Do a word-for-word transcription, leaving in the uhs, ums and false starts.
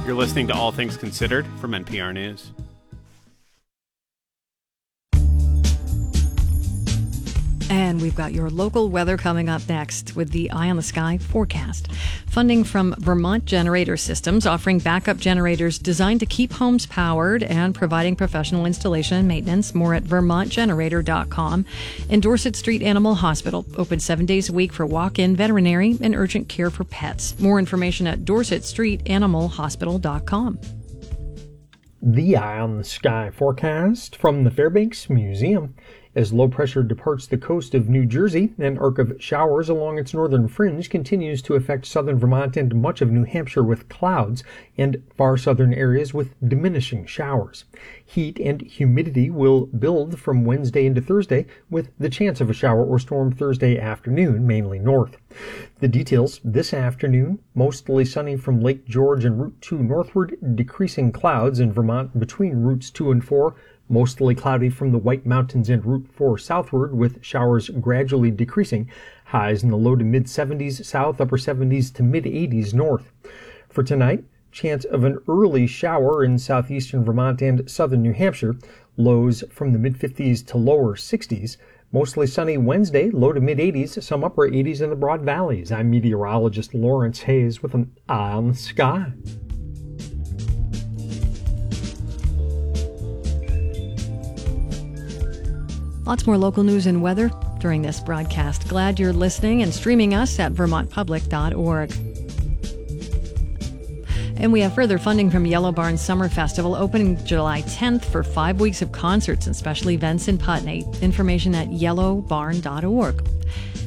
You're listening to All Things Considered from N P R News. And we've got your local weather coming up next with the Eye on the Sky forecast. Funding from Vermont Generator Systems, offering backup generators designed to keep homes powered and providing professional installation and maintenance. More at vermont generator dot com. And Dorset Street Animal Hospital, open seven days a week for walk-in veterinary and urgent care for pets. More information at dorset street animal hospital dot com. The Eye on the Sky forecast from the Fairbanks Museum. As low pressure departs the coast of New Jersey, an arc of showers along its northern fringe continues to affect southern Vermont and much of New Hampshire with clouds, and far southern areas with diminishing showers. Heat and humidity will build from Wednesday into Thursday, with the chance of a shower or storm Thursday afternoon, mainly north. The details this afternoon: mostly sunny from Lake George and Route two northward, decreasing clouds in Vermont between Routes two and four, mostly cloudy from the White Mountains and Route four southward, with showers gradually decreasing. Highs in the low to mid seventies south, upper seventies to mid eighties north. For tonight, chance of an early shower in southeastern Vermont and southern New Hampshire. Lows from the mid fifties to lower sixties. Mostly sunny Wednesday, low to mid eighties, some upper eighties in the Broad Valleys. I'm meteorologist Lawrence Hayes with an Eye on the Sky. Lots more local news and weather during this broadcast. Glad you're listening and streaming us at vermont public dot org. And we have further funding from Yellow Barn Summer Festival, opening July tenth for five weeks of concerts and special events in Putney. Information at yellow barn dot org.